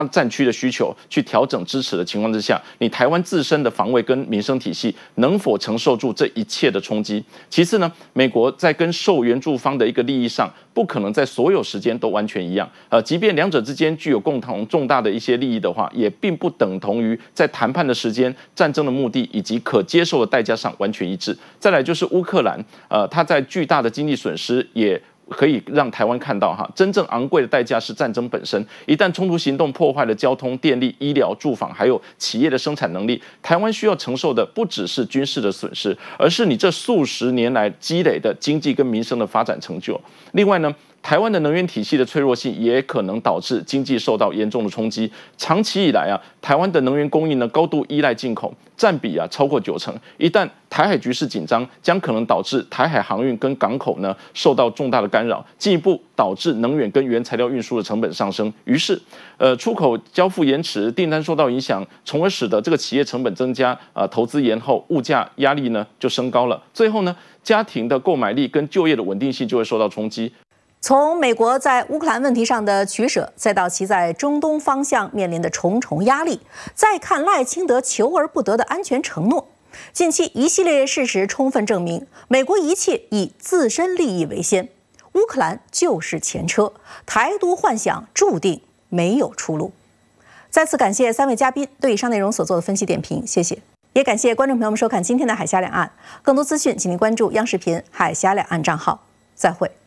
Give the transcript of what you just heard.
战区的需求去调整支持的情况之下，你台湾自身的防卫跟民生体系能否承受住这一切的冲击？其次呢，美国在跟受援助方的一个利益上，不可能在所有时间都完全一样。即便两者之间具有共同重大的一些利益的话，也并不等同于在谈判的时间、战争的目的以及可接受的代价上完全一致。再来就是乌克兰，它在巨大的经济损失也。可以让台湾看到真正昂贵的代价是战争本身。一旦冲突行动破坏了交通、电力、医疗、住房，还有企业的生产能力，台湾需要承受的不只是军事的损失，而是你这数十年来积累的经济跟民生的发展成就。另外呢，台湾的能源体系的脆弱性也可能导致经济受到严重的冲击。长期以来台湾的能源供应呢高度依赖进口，占比超过90%。一旦台海局势紧张，将可能导致台海航运跟港口呢受到重大的干扰，进一步导致能源跟原材料运输的成本上升。于是，出口交付延迟，订单受到影响，从而使得这个企业成本增加，投资延后，物价压力呢就升高了。最后呢，家庭的购买力跟就业的稳定性就会受到冲击。 从美国在乌克兰问题上的取舍，再到其在中东方向面临的重重压力，再看赖清德求而不得的安全承诺，近期一系列事实充分证明，美国一切以自身利益为先，乌克兰就是前车，台独幻想注定没有出路。再次感谢3位嘉宾对以上内容所做的分析点评，谢谢。也感谢观众朋友们收看今天的海峡两岸，更多资讯请您关注央视频海峡两岸账号。再会。